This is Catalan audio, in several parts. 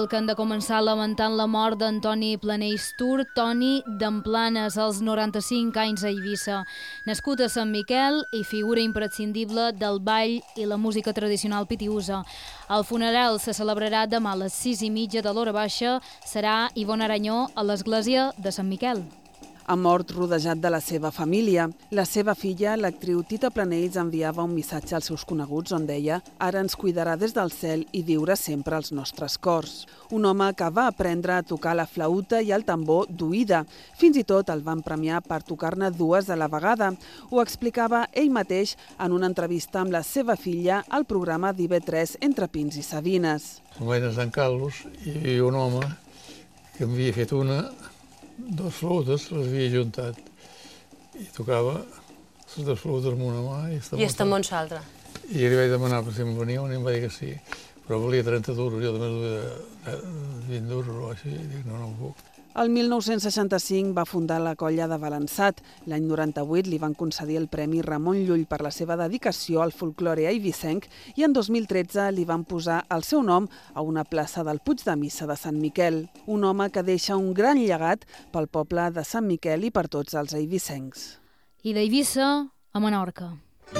El que han de començar lamentant la mort d'Antoni Planells Tur, Toni d'Emplanes, als 95 anys a Eivissa. Nascut a Sant Miquel i figura imprescindible del ball i la música tradicional pitiusa. El funeral se celebrarà demà a les 6:30 de l'hora baixa. Serà Ivonne Aranyó a l'església de Sant Miquel. Ha mort rodejat de la seva família. La seva filla, l'actriu Tita Planells, enviava un missatge als seus coneguts on deia: «Ara ens cuidarà des del cel i viurà sempre als nostres cors». Un home que va aprendre a tocar la flauta i el tambor d'oïda. Fins i tot el van premiar per tocar-ne dues a la vegada. Ho explicava ell mateix en una entrevista amb la seva filla al programa d'IV3 Entre Pins i Sabines. Vaig a Sant Carlos i hi havia un home que m'havia fet dues flautes, les havia juntat i tocava les dues flautes amb una mà i amb l'altra. I li vaig demanar per si em venia un i em va dir que sí, però valia 30 duros, jo també duia 20 duros o així, i dic no puc. El 1965 va fundar la Colla de Balançat. L'any 98 li van concedir el Premi Ramon Llull per la seva dedicació al folklore eivissenc i en 2013 li van posar el seu nom a una plaça del Puig de Missa de Sant Miquel. Un home que deixa un gran llegat pel poble de Sant Miquel i per tots els eivissencs. I d'Eivissa a Menorca.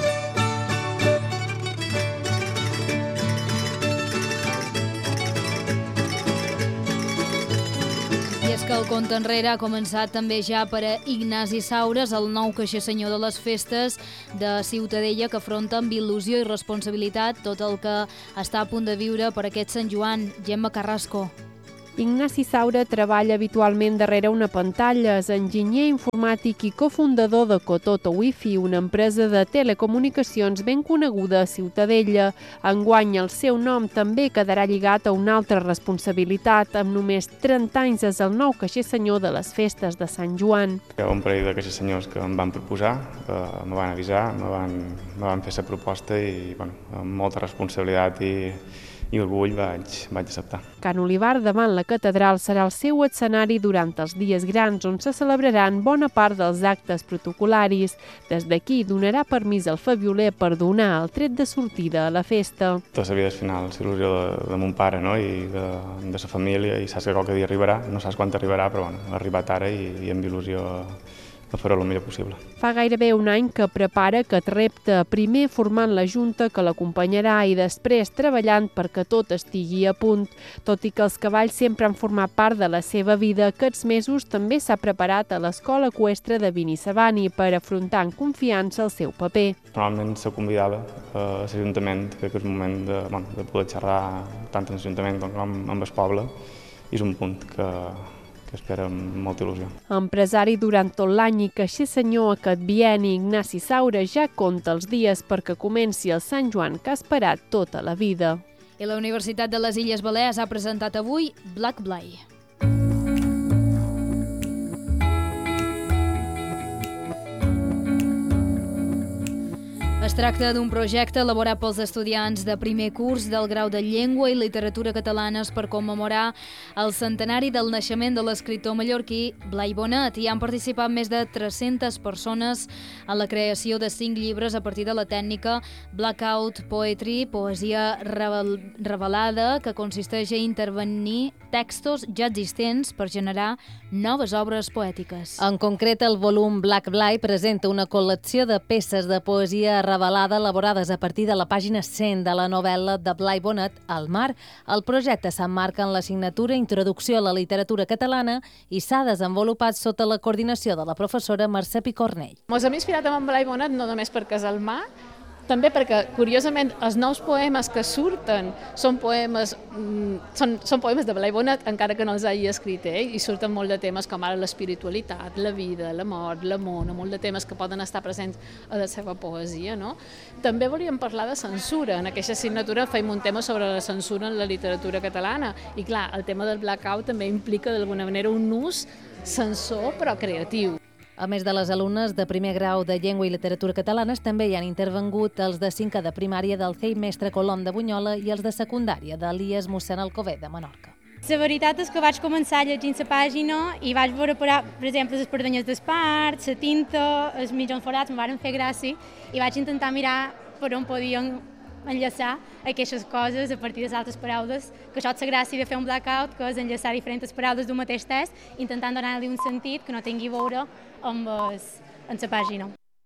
I és que el compte enrere ha començat també ja per a Ignasi Saures, el nou caixer senyor de les festes de Ciutadella, que afronta amb il·lusió i responsabilitat tot el que està a punt de viure per aquest Sant Joan. Gemma Carrasco. Ignasi Saura treballa habitualment darrere una pantalla, és enginyer informàtic i cofundador de Cototo Wi-Fi, una empresa de telecomunicacions ben coneguda a Ciutadella. Enguany el seu nom també quedarà lligat a una altra responsabilitat. Amb només 30 anys és el nou caixer senyor de les festes de Sant Joan. Hi ha un parell de caixers senyors que em van proposar, me van avisar, me van fer la proposta i amb molta responsabilitat i orgull vaig acceptar. Can Olivar, davant la catedral, serà el seu escenari durant els dies grans, on se celebraran bona part dels actes protocolaris. Des d'aquí donarà permís al Fabioler per donar el tret de sortida a la festa. Tota la vida és final, és il·lusió de mon pare, no? I de la família, i saps que qualque dia arribarà, no saps quan arribarà, però ha arribat ara i amb il·lusió de fer-ho el millor possible. Fa gairebé un any que prepara aquest repte, primer formant la Junta que l'acompanyarà i després treballant perquè tot estigui a punt. Tot i que els cavalls sempre han format part de la seva vida, aquests mesos també s'ha preparat a l'Escola Eqüestre de Binisabani per afrontar amb confiança el seu paper. Normalment se convidava a l'Ajuntament, que és un moment de poder xerrar tant en l'Ajuntament com amb el poble, i és un punt que espera amb molta il·lusió. Empresari durant tot l'any i caixer senyor aquest bienni, Ignasi Saura ja compta els dies perquè comenci el Sant Joan que ha esperat tota la vida. I la Universitat de les Illes Balears ha presentat avui Black Blay. Es tracta d'un projecte elaborat pels estudiants de primer curs del grau de Llengua i Literatura Catalanes per commemorar el centenari del naixement de l'escriptor mallorquí Blai Bonet. Hi han participat més de 300 persones en la creació de 5 llibres a partir de la tècnica Blackout Poetry, poesia revelada, que consisteix a intervenir textos ja existents per generar noves obres poètiques. En concret, el volum Black Blay presenta una col·lecció de peces de poesia revelada elaborades a partir de la pàgina 100 de la novel·la de Blai Bonet, El mar. El projecte s'emmarca en l'assignatura Introducció a la literatura catalana i s'ha desenvolupat sota la coordinació de la professora Mercè Picornell. Ens hem inspirat en Blai Bonet no només perquè és el mar, també perquè, curiosament, els nous poemes que surten són poemes de Blai Bonet, encara que no els hagi escrit ell, i surten molt de temes com ara l'espiritualitat, la vida, la mort, l'amor, molt de temes que poden estar presents a la seva poesia, no? També volíem parlar de censura. En aquesta assignatura fèiem un tema sobre la censura en la literatura catalana, i clar, el tema del blackout també implica d'alguna manera un ús censor però creatiu. A més de les alumnes de primer grau de Llengua i Literatura Catalanes, també hi han intervengut els de 5 de primària del CEI Mestre Colom de Bunyola i els de secundària de l'IES Mossèn Alcover de Menorca. La veritat és que vaig començar llegint la pàgina i vaig veure, per exemple, les pardanyes d'espart, la tinta, els mitjons forats, em van fer gràcia i vaig intentar mirar per on podien enllaçar aquestes coses a partir de les altres paraules, que això és la gràcia de fer un blackout, que és enllaçar diferents paraules d'un mateix text, intentant donar-li un sentit que no tingui a veure amb la pàgina.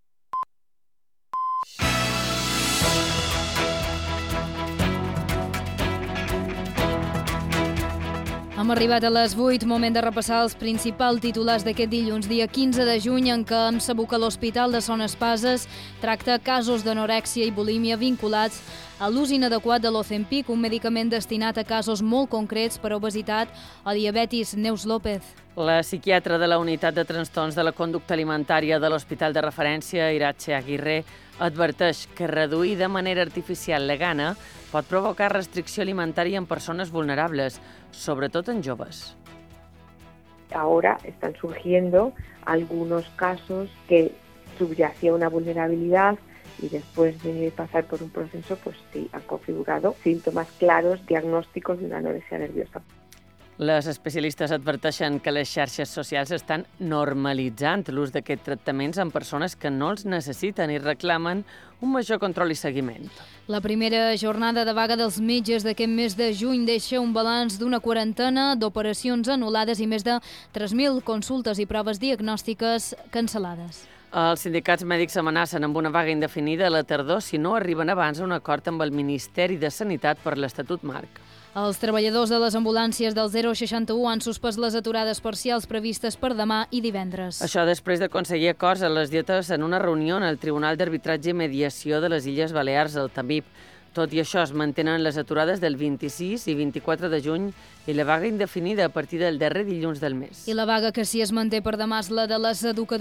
Hem arribat a les 8, moment de repassar els principals titulars d'aquest dilluns, dia 15 de juny, en què hem sabut que l'Hospital de Son Espases tracta casos d'anorèxia i bulímia vinculats a l'ús inadequat de l'Ozempic, un medicament destinat a casos molt concrets per obesitat o diabetis. Neus López. La psiquiatra de la Unitat de Trastorns de la Conducta Alimentària de l'Hospital de Referència, Irache Aguirre, adverteix que reduir de manera artificial la gana pot provocar restricció alimentària en persones vulnerables, sobretot en joves. Ahora están surgiendo algunos casos que subyacía una vulnerabilidad y después de pasar por un proceso, pues sí, han configurado síntomas claros diagnósticos de una anorexia nerviosa. Les especialistes adverteixen que les xarxes socials estan normalitzant l'ús d'aquests tractaments en persones que no els necessiten i reclamen un major control i seguiment. La primera jornada de vaga dels metges d'aquest mes de juny deixa un balanç d'una quarantena d'operacions anul·lades i més de 3.000 consultes i proves diagnòstiques cancel·lades. Els sindicats mèdics amenacen amb una vaga indefinida a la tardor si no arriben abans a un acord amb el Ministeri de Sanitat per l'Estatut Marc. Els treballadors de les ambulàncies del 061 han suspès les aturades parcials previstes per demà i divendres. Això després d'aconseguir acords a les dietes en una reunió en el Tribunal d'Arbitratge i Mediació de les Illes Balears, el TAMIP. Tot i això, es mantenen les aturades del 26 i 24 de juny i la vaga indefinida a partir del darrer dilluns del mes. I la vaga que sí es manté per demà és la de les educadores